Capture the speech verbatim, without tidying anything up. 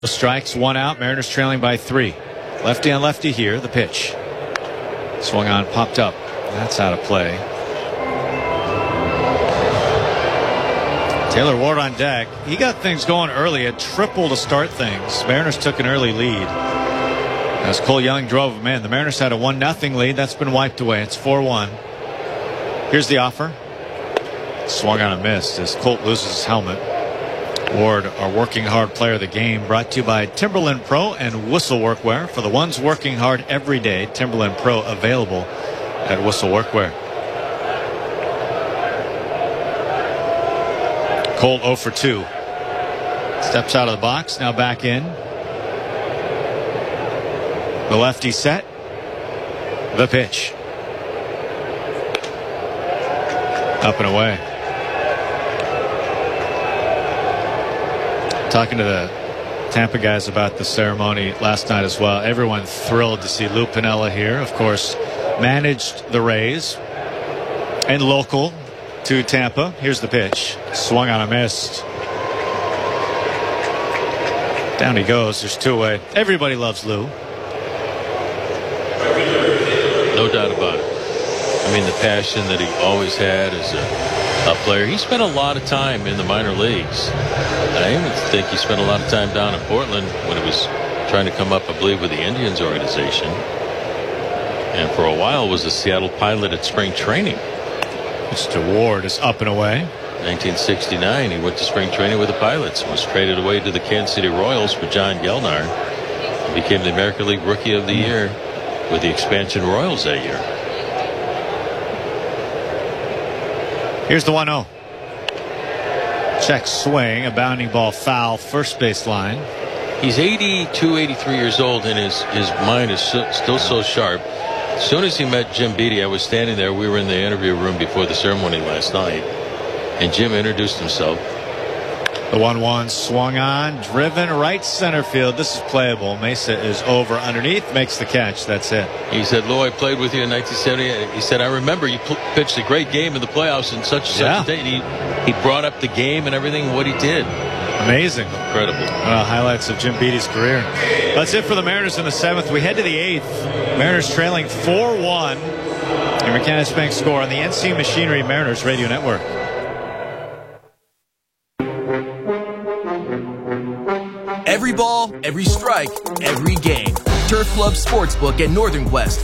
Strikes, one out. Mariners trailing by three. Lefty on lefty here. The pitch. Swung on, popped up. That's out of play. Taylor Ward on deck. He got things going early. A triple to start things. Mariners took an early lead as Cole Young drove him in. The Mariners had a one nothing lead. That's been wiped away. It's four one. Here's the offer. Swung on and missed as Colt loses his helmet. Ward, our working hard player of the game, brought to you by Timberland Pro and Whistle Workwear. For the ones working hard every day, Timberland Pro available at Whistle Workwear. Colt oh for two. Steps out of the box, now back in. The lefty set. The pitch. Up and away. Talking to the Tampa guys about the ceremony last night as well. Everyone thrilled to see Lou Piniella here. Of course, managed the Rays and local to Tampa. Here's the pitch. Swung on a missed. Down he goes. There's two away. Everybody loves Lou. No doubt about it. I mean, the passion that he always had as a, a player. He spent a lot of time in the minor leagues. I even think he spent a lot of time down in Portland when he was trying to come up, I believe, with the Indians organization. And for a while was a Seattle Pilot at spring training. Mister Ward is up and away. nineteen sixty-nine, he went to spring training with the Pilots and was traded away to the Kansas City Royals for John Gelnar. He became the American League Rookie of the Year with the expansion Royals that year. Here's the one oh. Check swing, a bounding ball foul, first base line. He's eighty-two, eighty-three years old, and his, his mind is so, still so sharp. As soon as he met Jim Beattie, I was standing there. We were in the interview room before the ceremony last night, and Jim introduced himself. The one one swung on, driven right center field. This is playable. Mesa is over underneath, makes the catch. That's it. He said, Lou, I played with you in nineteen seventy. He said, I remember you pitched a great game in the playoffs in such and such yeah. a day. And he, he brought up the game and everything, what he did. Amazing. Incredible. Uh, highlights of Jim Beattie's career. That's it for the Mariners in the seventh. We head to the eighth. Mariners trailing four one. Your Mechanics Bank score on the N C Machinery Mariners Radio Network. Every ball, every strike, every game. Turf Club Sportsbook at Northern Quest.